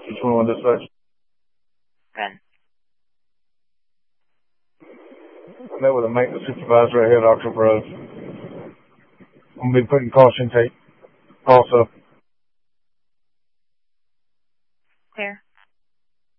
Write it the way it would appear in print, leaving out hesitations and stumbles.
221 dispatch. Gun. Met with a maintenance supervisor ahead of Oxford Road. I'm going to be putting caution tape also.